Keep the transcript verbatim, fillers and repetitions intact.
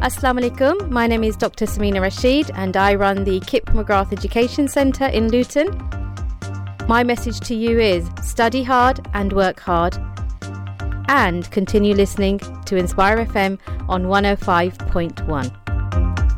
Assalamu alaikum. My name is Doctor Samina Rashid and I run the Kip McGrath Education Centre in Luton. My message to you is study hard and work hard, and continue listening to Inspire F M on one oh five point one.